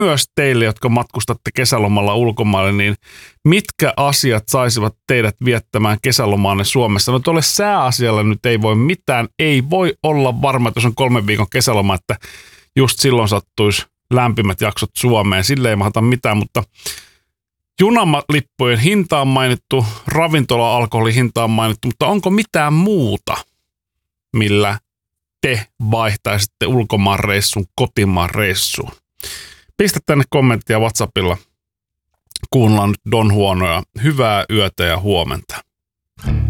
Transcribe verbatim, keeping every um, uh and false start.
myös teille, jotka matkustatte kesälomalla ulkomaille, niin mitkä asiat saisivat teidät viettämään kesälomaanne Suomessa? No tuolle sääasialle nyt ei voi mitään, ei voi olla varma, että jos on kolmen viikon kesäloma, että just silloin sattuisi lämpimät jaksot Suomeen, sille ei mahata mitään, mutta junamalippujen hinta on mainittu, ravintola-alkoholin hinta on mainittu, mutta onko mitään muuta, millä te vaihtaisitte ulkomaan reissun kotimaan reissuun? Pistä tänne kommenttia WhatsAppilla. Kuunnellaan nyt Don Juanoja. Hyvää yötä ja huomenta.